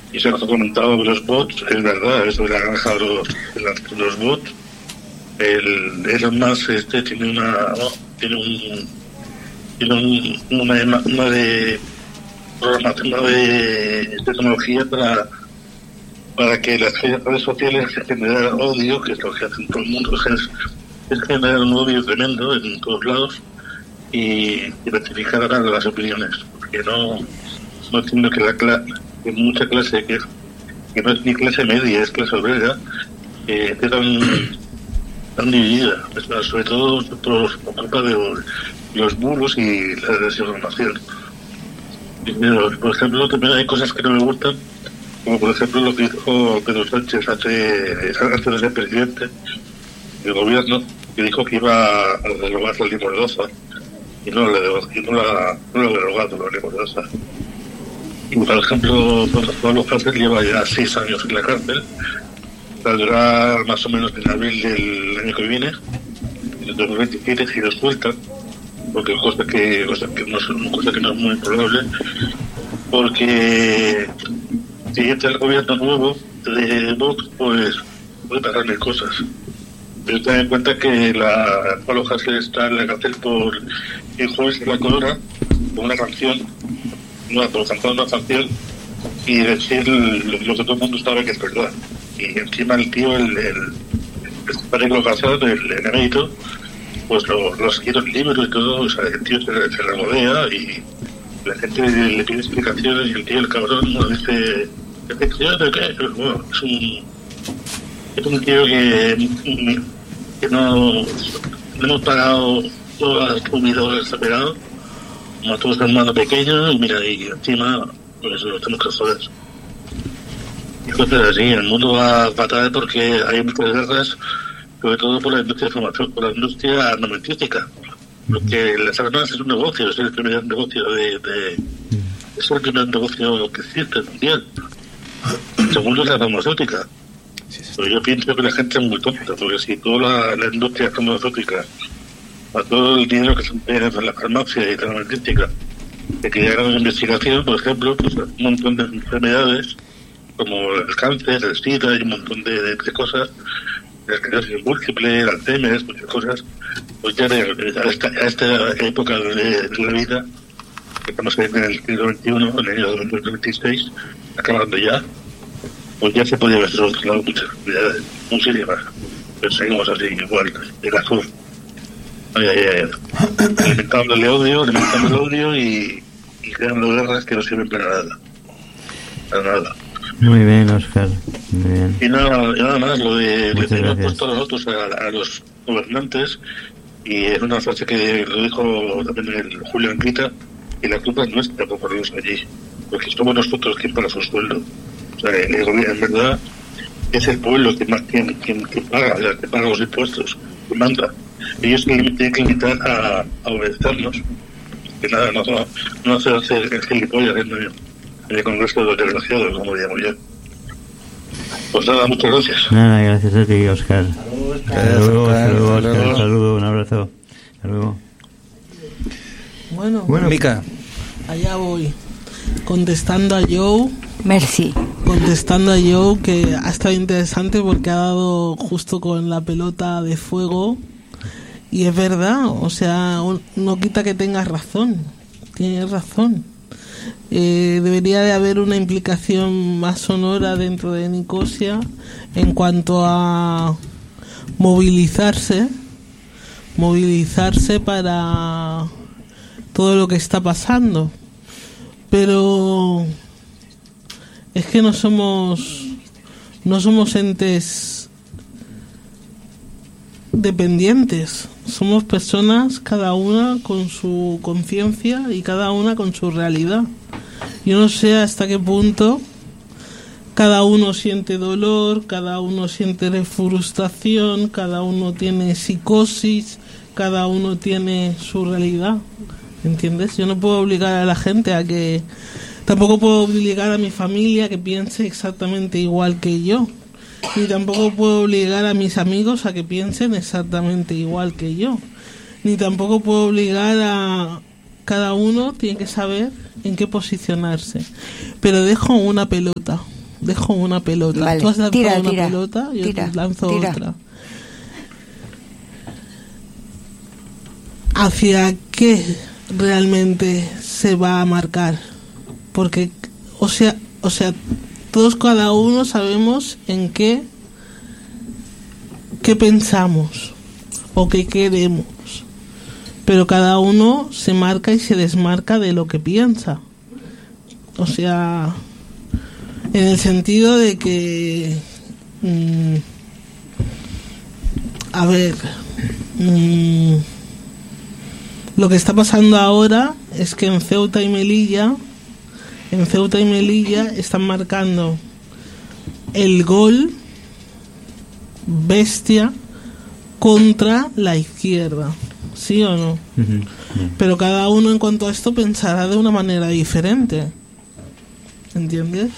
Y se ha comentado de los bots, es verdad, eso de la granja de los bots. El Elon Musk tiene una de programación, una de tecnología para que las redes sociales se generen odio, que es lo que hacen todo el mundo, es generar un odio tremendo en todos lados y identificar ahora las opiniones, porque no entiendo que mucha clase que no es ni clase media, es clase obrera, esté tan dividida, sobre todo por culpa de los bulos y la desinformación. Por ejemplo, también hay cosas que no me gustan, como por ejemplo lo que dijo Pedro Sánchez antes de ser presidente del gobierno, que dijo que iba a derogar la ley Mordaza, y no la ha derogado la ley Mordaza. Y por ejemplo, Pablo Hasél lleva ya 6 años en la cárcel, saldrá más o menos en abril del año que viene, en 2027, si lo sueltan, porque cosa que no es muy probable, porque si entra el gobierno nuevo de Vox, pues puede parar mil cosas. Pero ten en cuenta que Pablo Hasél está en la cárcel por el jueves de la corona, con una canción, por cantar una canción y decir lo que todo el mundo sabe que es verdad. Y encima el tío, el Parejo Casado, el emérito, pues lo siguieron libros y todo, o sea, el tío se regodea y la gente le pide explicaciones y el tío, el cabrón, no dice, ¿qué? Bueno, es un tío que no hemos pagado todas las comidas separadas, mató a su hermano pequeño y mira, y encima pues lo tenemos que joder. Y cosas así, el mundo va a fatal porque hay muchas guerras, sobre todo por la industria de formación, por la industria armamentística. Porque las armas es un negocio, es el primer negocio es el primer negocio que existe mundial. El segundo es la farmacéutica. Pero yo pienso que la gente es muy tonta, porque si toda la industria farmacéutica, a todo el dinero que se emplea en la farmacia y la armamentística, que llegaron a investigación, por ejemplo, pues un montón de enfermedades como el cáncer, el SIDA y un montón de cosas, la esclerosis múltiple, el Alzheimer, muchas cosas, pues ya a esta época de la vida, que estamos en el siglo XXI, en el año 2026, acabando ya, pues ya se podía haber solucionado muchas actividades, muchísimas, pero seguimos así, igual, de azul. Alimentando el odio y creando guerras que no sirven para nada. Muy bien, Óscar, muy bien. Y nada más, lo de hemos puesto nosotros a los gobernantes, y es una frase que lo dijo también el Julio Anquita, y la culpa es nuestra por ponerlos allí, porque somos nosotros quien paga su sueldo. O sea, el gobierno en verdad es el pueblo quien paga los impuestos, que manda. Ellos tienen que limitar a obedecernos, que nada, no hacer el gilipollas en el Congreso de los Desgraciados, como llamo yo. Pues nada, muchas gracias. Nada, gracias a ti, Óscar. Hasta luego, Óscar. Un saludo, un abrazo. Hasta luego. Bueno, Mica. Allá voy. Contestando a Joe. Merci. Contestando a Joe, que ha estado interesante porque ha dado justo con la pelota de fuego. Y es verdad, o sea, no quita que tengas razón. Tienes razón. Debería de haber una implicación más sonora dentro de Nicosia en cuanto a movilizarse para todo lo que está pasando, pero es que no somos entes dependientes, somos personas, cada una con su conciencia y cada una con su realidad. Yo no sé hasta qué punto cada uno siente dolor, cada uno siente frustración, cada uno tiene psicosis, cada uno tiene su realidad, ¿entiendes? Yo no puedo obligar a la gente a que... Tampoco puedo obligar a mi familia a que piense exactamente igual que yo. Ni tampoco puedo obligar a mis amigos a que piensen exactamente igual que yo. Ni tampoco puedo obligar a... Cada uno tiene que saber en qué posicionarse. Pero dejo una pelota dejo una pelota. Vale. Tú has lanzado Tira, una tira, pelota y yo tira, te lanzo tira. otra. ¿Hacia qué realmente se va a marcar? Porque, o sea, todos cada uno sabemos en qué pensamos o qué queremos, pero cada uno se marca y se desmarca de lo que piensa. O sea, en el sentido de que lo que está pasando ahora es que en Ceuta y Melilla están marcando el gol bestia contra la izquierda, ¿sí o no? Uh-huh. Pero cada uno en cuanto a esto pensará de una manera diferente, ¿entiendes?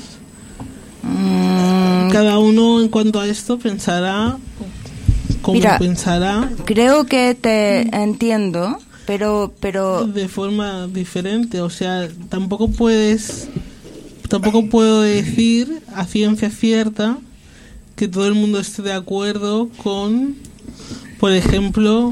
Cada uno en cuanto a esto pensará como pensará. Creo que te entiendo, pero de forma diferente. O sea, tampoco puedo decir a ciencia cierta que todo el mundo esté de acuerdo con, por ejemplo,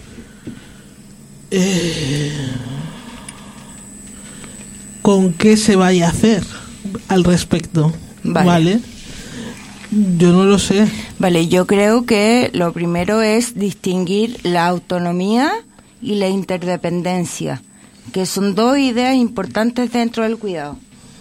con qué se vaya a hacer al respecto. Vale. Yo no lo sé. Vale, yo creo que lo primero es distinguir la autonomía y la interdependencia, que son dos ideas importantes dentro del cuidado.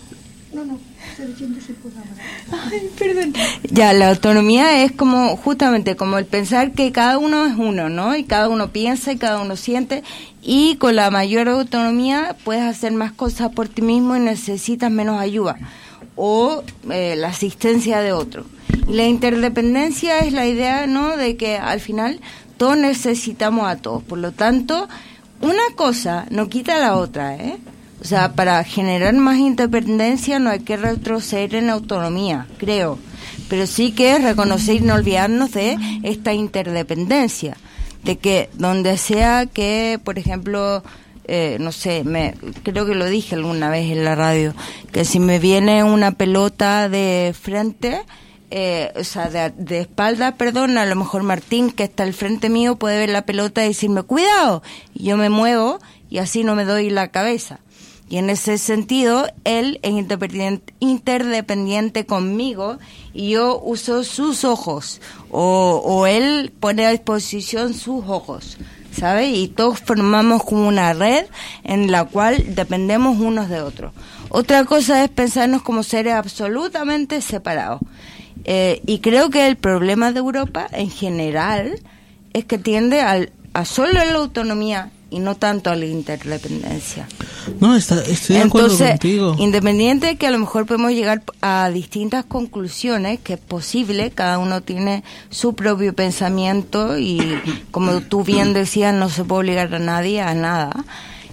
Ay, perdón. Ya, la autonomía es como justamente como el pensar que cada uno es uno, ¿no? Y cada uno piensa y cada uno siente, y con la mayor autonomía puedes hacer más cosas por ti mismo y necesitas menos ayuda o la asistencia de otro. Y la interdependencia es la idea, ¿no?, de que al final todos necesitamos a todos. Por lo tanto, una cosa no quita la otra, ¿eh? O sea, para generar más independencia no hay que retroceder en autonomía, creo. Pero sí que reconocer y no olvidarnos de esta interdependencia. De que donde sea que, por ejemplo, no sé, creo que lo dije alguna vez en la radio, que si me viene una pelota de frente, o sea, de espalda, perdón, a lo mejor Martín, que está al frente mío, puede ver la pelota y decirme, ¡cuidado! Y yo me muevo y así no me doy la cabeza. Y en ese sentido, él es interdependiente conmigo y yo uso sus ojos, o él pone a disposición sus ojos, ¿sabes? Y todos formamos como una red en la cual dependemos unos de otros. Otra cosa es pensarnos como seres absolutamente separados. Y creo que el problema de Europa en general es que tiende a solo la autonomía y no tanto a la interdependencia. No, estoy de acuerdo contigo. Independiente de que a lo mejor podemos llegar a distintas conclusiones, que es posible, cada uno tiene su propio pensamiento y, como tú bien decías, no se puede obligar a nadie a nada.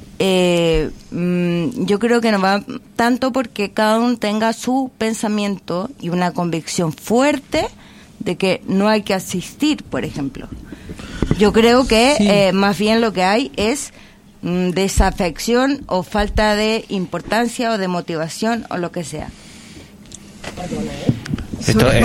Yo creo que no va tanto porque cada uno tenga su pensamiento y una convicción fuerte de que no hay que asistir, por ejemplo. Yo creo que sí. Más bien lo que hay es desafección o falta de importancia o de motivación o lo que sea. Iba a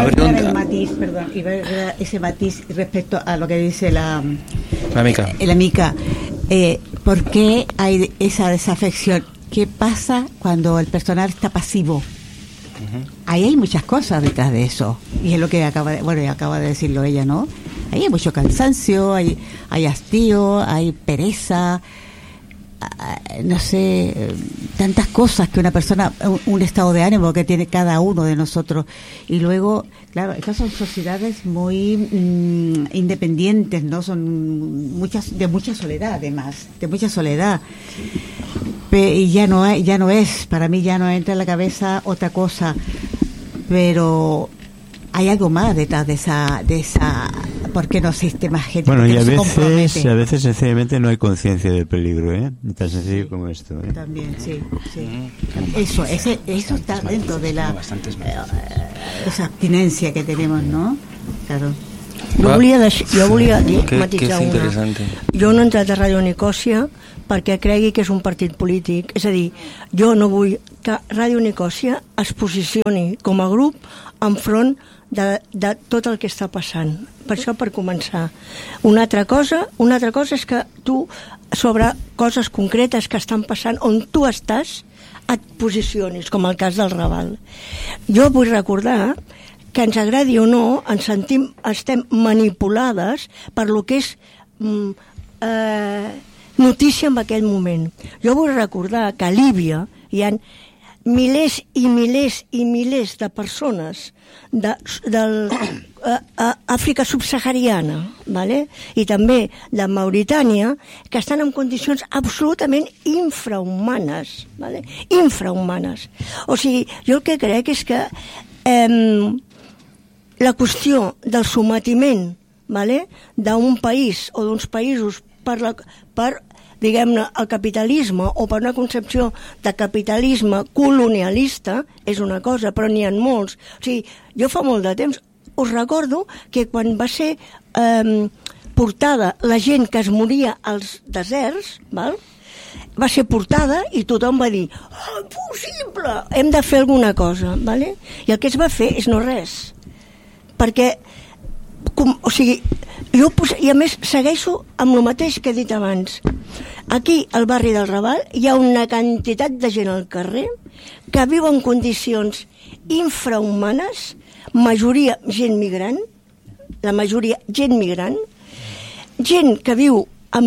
dar ese matiz respecto a lo que dice la Mica. ¿Por qué hay esa desafección? ¿Qué pasa cuando el personal está pasivo? Uh-huh. Ahí hay muchas cosas detrás de eso, y es lo que acaba de decirlo ella, ¿no? Ahí hay mucho cansancio, hay hastío, hay pereza, no sé, tantas cosas que una persona, un estado de ánimo que tiene cada uno de nosotros. Y luego, claro, estas son sociedades muy independientes, ¿no? Son de mucha soledad, además, de mucha soledad. Y ya no es, para mí ya no entra en la cabeza otra cosa, pero hay algo más detrás de esa ¿por qué no existe más gente? Bueno, y a veces sencillamente no hay conciencia del peligro, ¿eh? Tan sencillo como esto, ¿eh? También, sí. Eso está dentro de la esa abstinencia que tenemos, ¿no? Claro. Jo volia matisar una. Jo no he entrat a Ràdio Nicòsia perquè cregui que és un partit polític. És a dir, jo no vull que Ràdio Nicòsia es posicioni com a grup enfront de tot el que està passant. Per això, per començar. Una altra cosa és que tu, sobre coses concretes que estan passant on tu estàs, et posicionis, com el cas del Raval. Jo vull recordar que ens agradi o no, estem manipulades per lo que és notícia en aquell moment. Jo vull recordar que a Líbia hi ha milers i milers i milers de persones d'Àfrica subsahariana, ¿vale? I també de Mauritània, que estan en condicions absolutament infrahumanes, ¿vale? Infrahumanes. O sigui, jo el que crec és que la qüestió del sometiment, ¿vale?, d'un país o d'uns països per diguem-ne, el capitalisme o per una concepció de capitalisme colonialista és una cosa, però n'hi ha molts. O sigui, jo fa molt de temps us recordo que quan va ser portada la gent que es moria als deserts, val?, va ser portada i tothom va dir impossible, hem de fer alguna cosa, ¿vale? I el que es va fer és no res, perquè o sigui, i a més segueixo amb el mateix que he dit abans. Aquí, al barri del Raval, hi ha una quantitat de gent al carrer que viu en condicions infrahumanes, majoria gent migrant, la majoria gent migrant, gent que viu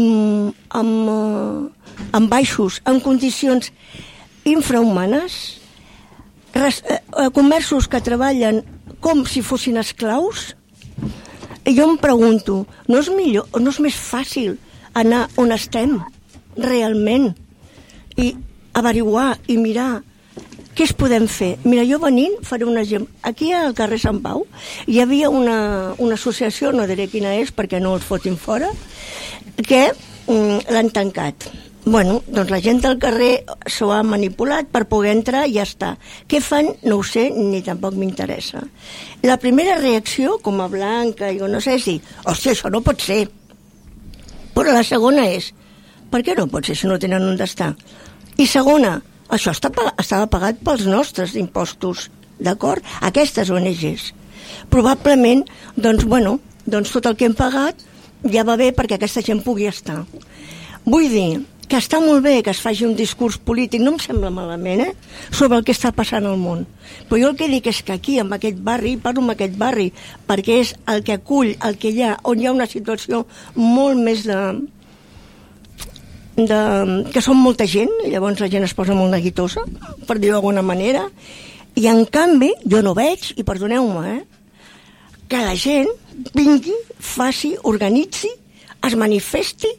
amb baixos, en condicions infrahumanes, comerços que treballen com si fossin esclaus. I jo em pregunto, no és millor, no és més fàcil anar on estem realment i averiguar i mirar què es podem fer? Mira, jo venint faré un exemple. Aquí al carrer Sant Pau hi havia una associació, no diré quina és perquè no els fotin fora, que l'han tancat. Bueno, doncs la gent del carrer s'ho ha manipulat per poder entrar i ja està. Què fan? No ho sé, ni tampoc m'interessa. La primera reacció, com a blanca, jo no sé, és dir, hòstia, això no pot ser. Però la segona és, per què no pot ser si no tenen on estar? I segona, això estava pagat pels nostres impostos, d'acord? Aquestes ONGs. Probablement, doncs, bueno, doncs tot el que hem pagat ja va bé perquè aquesta gent pugui estar. Vull dir que està molt bé que es faci un discurs polític, no em sembla malament, sobre el que està passant al món. Però jo el que dic és que aquí, en aquest barri, parlo en aquest barri, perquè és el que acull, el que hi ha, on hi ha una situació molt més que són molta gent, i llavors la gent es posa molt neguitosa, per dir-ho d'alguna manera, i en canvi, jo no veig, i perdoneu-me, que la gent vingui, faci, organitzi, es manifesti.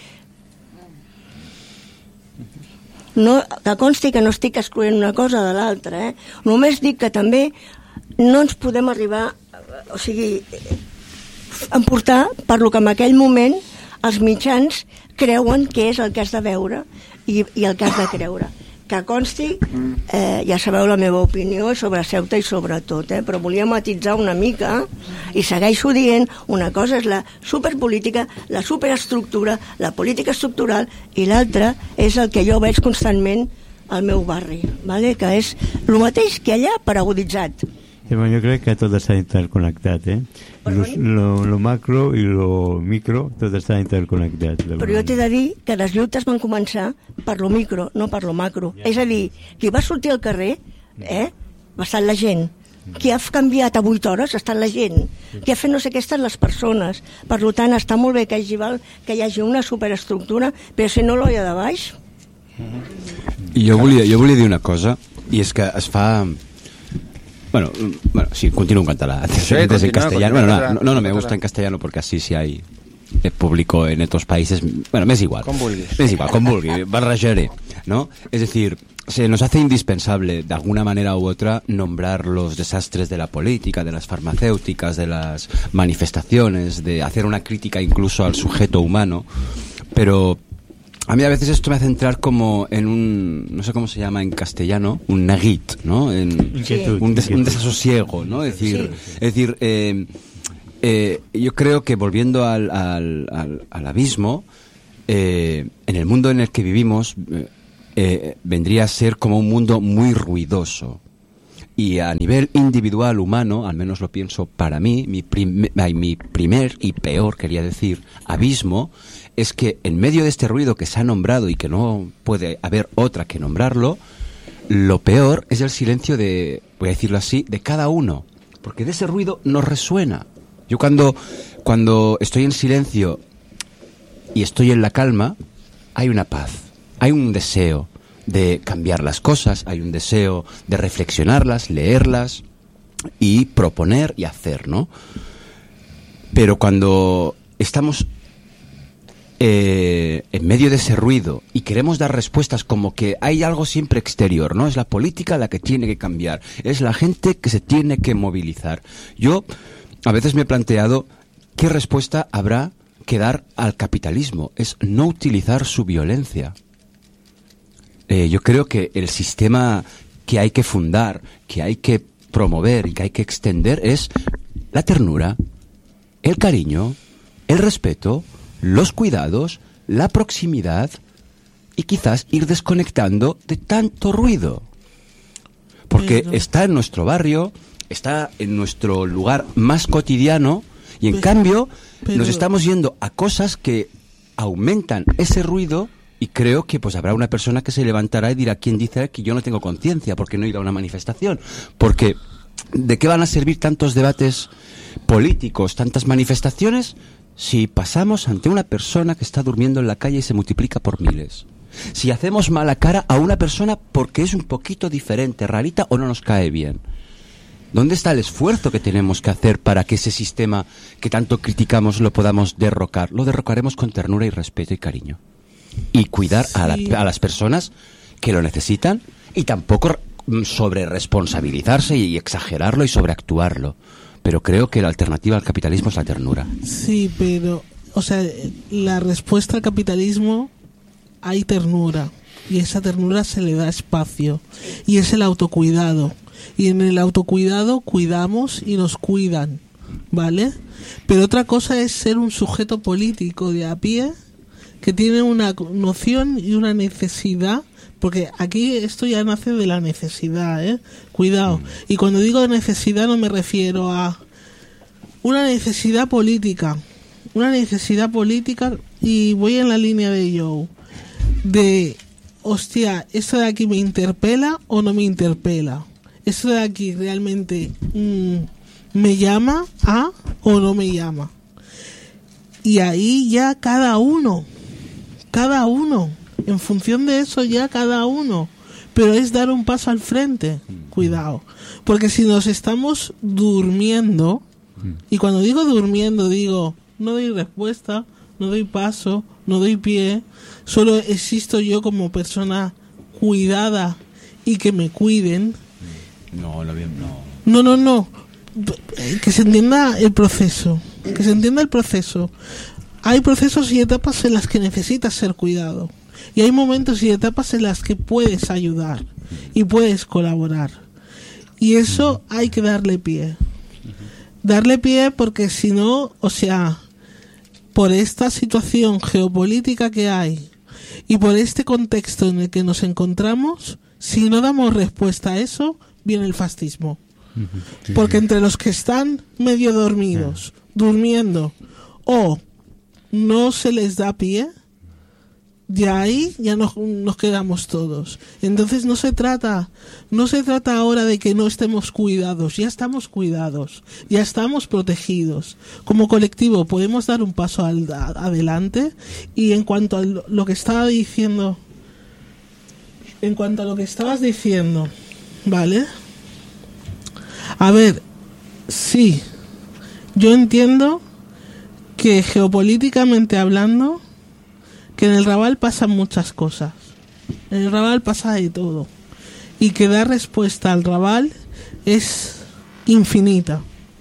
No, que consti que no estic excloent una cosa de l'altra, Només dic que també no ens podem arribar, o sigui, emportar per lo que en aquell moment els mitjans creuen que és el que has de veure i el que has de creure. Que consti, ja sabeu la meva opinió sobre Ceuta i sobre tot, però volia matitzar una mica i segueixo dient, una cosa és la superpolítica, la superestructura, la política estructural, i l'altra és el que jo veig constantment al meu barri, ¿vale? Que és el mateix que allà per aguditzat. Jo crec que tot està interconnectat, lo macro i lo micro, tot està interconnectat. Però jo t'he de dir que les lluites van començar per lo micro, no per lo macro. És a dir, qui va sortir al carrer, va estar la gent. Qui ha canviat a 8 hores ha estat la gent. Qui ha fet no sé què estan les persones. Per tant, està molt bé que hi hagi una superestructura, però si no l'olla de baix... Jo volia dir una cosa, i és que es fa... Bueno, sí, continúo en catalán. Sí, en castellano. Bueno, no me gusta en castellano porque así sí hay público en otros países. Bueno, me es igual. Con vulgui, barrajaré, ¿no? Es decir, se nos hace indispensable, de alguna manera u otra, nombrar los desastres de la política, de las farmacéuticas, de las manifestaciones, de hacer una crítica incluso al sujeto humano, pero... A mí a veces esto me hace entrar como en un, no sé cómo se llama en castellano, un neguit, ¿no? Un desasosiego, ¿no? Es decir, yo creo que volviendo al abismo, en el mundo en el que vivimos, vendría a ser como un mundo muy ruidoso. Y a nivel individual humano, al menos lo pienso para mí, mi primer y peor, quería decir, abismo, es que en medio de este ruido que se ha nombrado y que no puede haber otra que nombrarlo, lo peor es el silencio de, voy a decirlo así, de cada uno. Porque de ese ruido nos resuena. Yo cuando estoy en silencio y estoy en la calma, hay una paz, hay un deseo de cambiar las cosas, hay un deseo de reflexionarlas, leerlas y proponer y hacer, ¿no? Pero cuando estamos en medio de ese ruido y queremos dar respuestas como que hay algo siempre exterior, ¿no? Es la política la que tiene que cambiar, es la gente que se tiene que movilizar. Yo a veces me he planteado qué respuesta habrá que dar al capitalismo, es no utilizar su violencia. Yo creo que el sistema que hay que fundar, que hay que promover y que hay que extender es la ternura, el cariño, el respeto, los cuidados, la proximidad y quizás ir desconectando de tanto ruido. Porque está en nuestro barrio, está en nuestro lugar más cotidiano y en cambio nos estamos yendo a cosas que aumentan ese ruido. Y creo que pues habrá una persona que se levantará y dirá, ¿quién dice que yo no tengo conciencia porque no he ido a una manifestación? Porque ¿de qué van a servir tantos debates políticos, tantas manifestaciones, si pasamos ante una persona que está durmiendo en la calle y se multiplica por miles? Si hacemos mala cara a una persona porque es un poquito diferente, rarita o no nos cae bien. ¿Dónde está el esfuerzo que tenemos que hacer para que ese sistema que tanto criticamos lo podamos derrocar? Lo derrocaremos con ternura y respeto y cariño. Y cuidar a las personas que lo necesitan y tampoco sobre responsabilizarse y exagerarlo y sobreactuarlo. Pero creo que la alternativa al capitalismo es la ternura. Sí, pero, o sea, la respuesta al capitalismo hay ternura y esa ternura se le da espacio y es el autocuidado. Y en el autocuidado cuidamos y nos cuidan, ¿vale? Pero otra cosa es ser un sujeto político de a pie que tiene una noción y una necesidad, porque aquí esto ya nace de la necesidad, cuidado. Y cuando digo necesidad no me refiero a una necesidad política, y voy en la línea de Joe, de, hostia, ¿esto de aquí me interpela o no me interpela? ¿Esto de aquí realmente me llama a o no me llama? Y ahí ya cada uno, en función de eso ya cada uno, pero es dar un paso al frente, cuidado, porque si nos estamos durmiendo, y cuando digo durmiendo digo, no doy respuesta, no doy paso, no doy pie, solo existo yo como persona cuidada y que me cuiden. No, que se entienda el proceso, Hay procesos y etapas en las que necesitas ser cuidado. Y hay momentos y etapas en las que puedes ayudar y puedes colaborar. Y eso hay que darle pie. Darle pie porque si no, o sea, por esta situación geopolítica que hay y por este contexto en el que nos encontramos, si no damos respuesta a eso, viene el fascismo. Porque entre los que están medio dormidos, durmiendo, o no se les da pie, de ahí ya nos quedamos todos. Entonces no se trata ahora de que no estemos cuidados, ya estamos cuidados, ya estamos protegidos. Como colectivo podemos dar un paso adelante. Y en cuanto a lo que estaba diciendo, ¿vale? A ver, sí, yo entiendo que geopolíticamente hablando, que en el Raval pasan muchas cosas. En el Raval pasa de todo. Y que dar respuesta al Raval es infinita.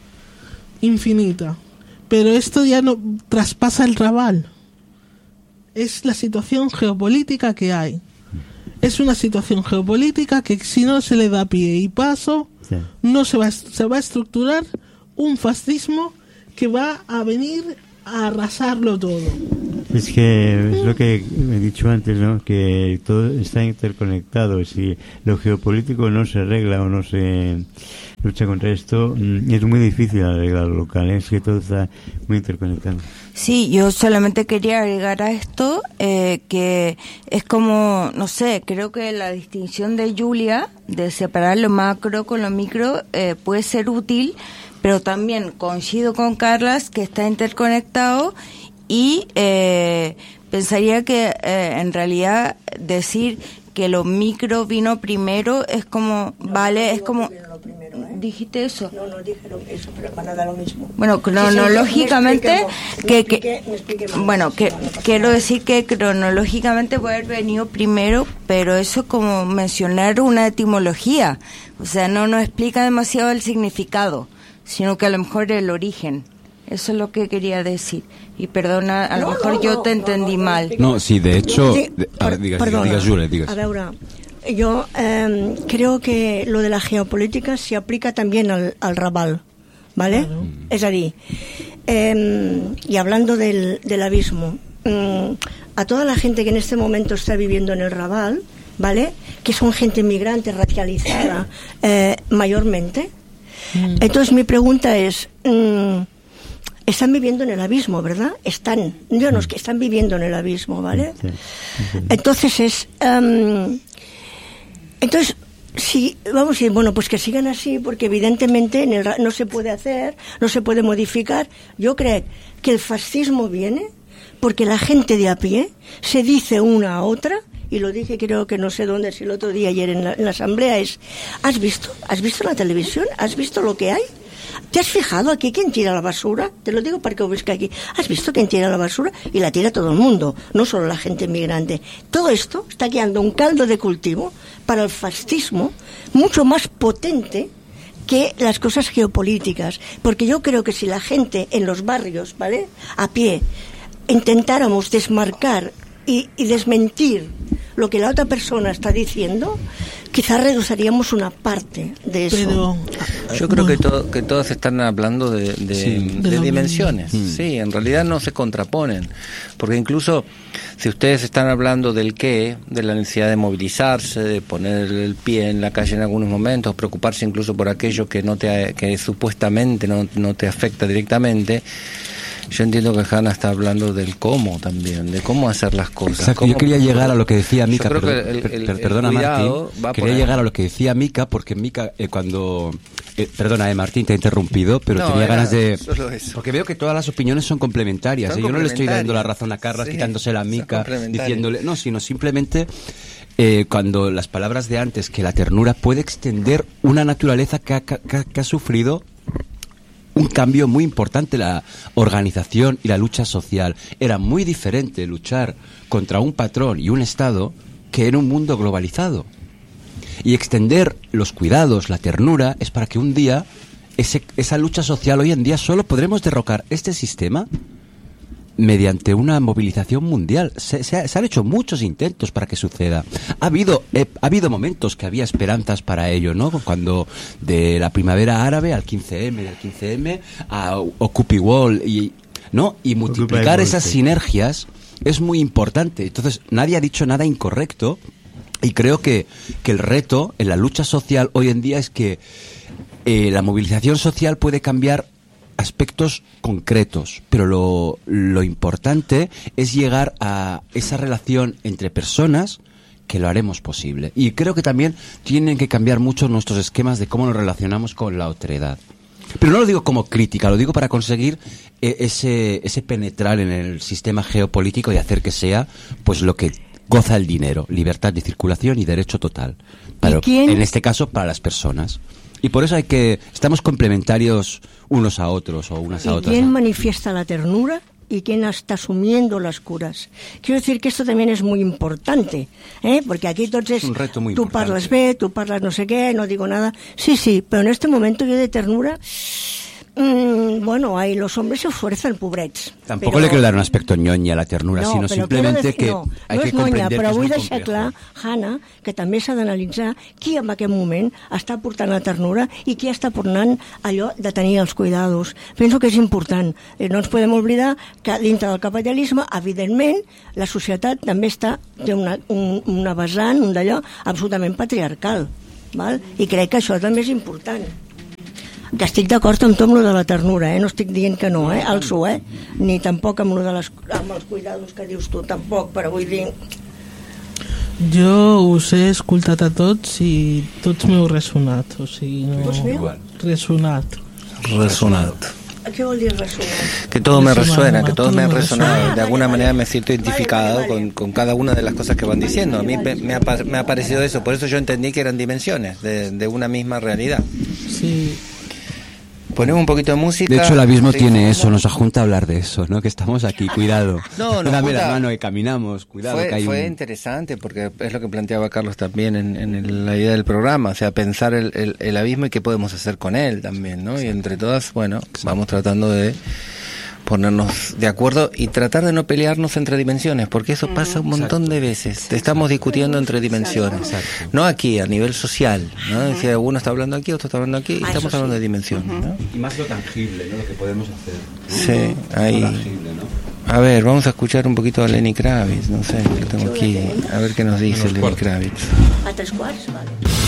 Pero esto ya no traspasa el Raval. Es la situación geopolítica que hay. Es una situación geopolítica que si no se le da pie y paso, no se va a estructurar un fascismo que va a venir a arrasarlo todo. Es que es lo que he dicho antes, ¿no? Que todo está interconectado. Si lo geopolítico no se arregla o no se lucha contra esto, es muy difícil arreglar lo local. Es que todo está muy interconectado. Sí, yo solamente quería agregar a esto que es como, no sé, creo que la distinción de Julia, de separar lo macro con lo micro, puede ser útil, pero también coincido con Carlas que está interconectado y pensaría que en realidad decir que lo micro vino primero es como, vale, es como... ¿Dijiste eso? No dijeron eso, pero para nada lo mismo. Bueno, cronológicamente, quiero decir que cronológicamente puede haber venido primero, pero eso es como mencionar una etimología. O sea, no explica demasiado el significado, sino que a lo mejor el origen. Eso es lo que quería decir. Y perdona, a lo mejor yo te entendí mal. No, sí, de hecho... digas, Julia, digas. A veure, yo creo que lo de la geopolítica se aplica también al Raval, ¿vale? Claro. Es a dir, y hablando del abismo, a toda la gente que en este momento está viviendo en el Raval, ¿vale? Que son gente inmigrante, racializada, mayormente. Entonces mi pregunta es... están viviendo en el abismo, ¿verdad? Están viviendo en el abismo, ¿vale? Entonces entonces, si vamos a decir, bueno, pues que sigan así, porque evidentemente no se puede hacer, no se puede modificar. Yo creo que el fascismo viene porque la gente de a pie se dice una a otra, y lo dije creo que no sé dónde, si el otro día, ayer en la asamblea, ¿has visto la televisión? ¿Has visto lo que hay? ¿Te has fijado aquí quién tira la basura? Te lo digo para que veas que aquí. ¿Has visto quién tira la basura? Y la tira todo el mundo, no solo la gente inmigrante. Todo esto está creando un caldo de cultivo para el fascismo mucho más potente que las cosas geopolíticas. Porque yo creo que si la gente en los barrios, ¿vale?, a pie, intentáramos desmarcar y desmentir lo que la otra persona está diciendo, quizás reduciríamos una parte de eso. Pero yo creo que todos están hablando de dimensiones. Sí, en realidad no se contraponen, porque incluso si ustedes están hablando del qué, de la necesidad de movilizarse, de poner el pie en la calle en algunos momentos, preocuparse incluso por aquello que supuestamente no te afecta directamente. Yo entiendo que Hanna está hablando del cómo también, de cómo hacer las cosas. Exacto, yo quería llegar a lo que decía Mica, perdona Martín, quería llegar a lo que decía Mica, porque Mica cuando... perdona, Martín, te he interrumpido, pero tenía ganas de... Porque veo que todas las opiniones son complementarias, yo no le estoy dando la razón a Carlas, quitándosela a Mica, diciéndole... No, sino simplemente... cuando las palabras de antes, que la ternura puede extender una naturaleza que ha sufrido un cambio muy importante, la organización y la lucha social. Era muy diferente luchar contra un patrón y un Estado que en un mundo globalizado. Y extender los cuidados, la ternura, es para que un día esa lucha social, hoy en día solo podremos derrocar este sistema mediante una movilización mundial. Se han hecho muchos intentos para que suceda. Ha habido momentos que había esperanzas para ello, ¿no? Cuando de la primavera árabe al 15M, del 15M a Occupy Wall, ¿no? Y multiplicar esas sinergias es muy importante. Entonces, nadie ha dicho nada incorrecto, y creo que el reto en la lucha social hoy en día es que la movilización social puede cambiar aspectos concretos, pero lo importante es llegar a esa relación entre personas que lo haremos posible. Y creo que también tienen que cambiar mucho nuestros esquemas de cómo nos relacionamos con la otredad. Pero no lo digo como crítica, lo digo para conseguir ese penetrar en el sistema geopolítico y hacer que sea pues lo que goza el dinero, libertad de circulación y derecho total. En este caso, para las personas. Y por eso estamos complementarios unos a otros o unas a otras. ¿Quién manifiesta la ternura y quién está asumiendo las curas? Quiero decir que esto también es muy importante, porque aquí entonces tú parlas bé, tú parlas no sé qué, no digo nada. Sí, pero en este momento yo de ternura Bueno, ahí los hombres se esfuerzan, pobrets. Tampoco le quiero dar un aspecto ñoña a la ternura, sino simplemente que hay que comprender però que vull és deixar molt clar, Hanna, que també s'ha d'analitzar qui en aquest moment està portant la ternura i qui està portant allò de tenir els cuidados. Penso que és important. No ens podem oblidar que dintre del capitalisme, evidentment, la societat també té una vessant, un d'allò absolutament patriarcal. Val? I crec que això també és important. Que estic d'acord amb tot amb lo de la ternura, no estic dient que no, alço, ni tampoc amb lo de amb els cuidados que dius tu, tampoc, però vull dir... Jo us he escoltat a tots i tots m'heu ressonat, o sigui, no... Resonat. ¿Qué vol dir resonar? Que todo me resuena, que todos me han resonado. De alguna manera me siento identificado con cada una de las cosas que van diciendo. A mí me ha parecido eso, por eso yo entendí que eran dimensiones de una misma realidad. Sí. Ponemos un poquito de música. De hecho, el abismo tiene eso, nos junta a hablar de eso, ¿no? Que estamos aquí, cuidado. No, dame la mano y caminamos, cuidado. Fue interesante porque es lo que planteaba Carlos también en la idea del programa, o sea, pensar el abismo y qué podemos hacer con él también, ¿no? Y entre todas, bueno, vamos tratando de ponernos de acuerdo y tratar de no pelearnos entre dimensiones, porque eso pasa un montón de veces. Estamos discutiendo entre dimensiones, no aquí, a nivel social, ¿no? Si uno está hablando aquí, otro está hablando aquí, y estamos hablando de dimensiones, ¿no? Y más lo tangible, ¿no? Lo que podemos hacer. Sí, ahí. Lo tangible, ¿no? A ver, vamos a escuchar un poquito a Lenny Kravitz, no sé, lo tengo aquí, a ver qué nos dice Lenny Kravitz. A 3 quarts, vale.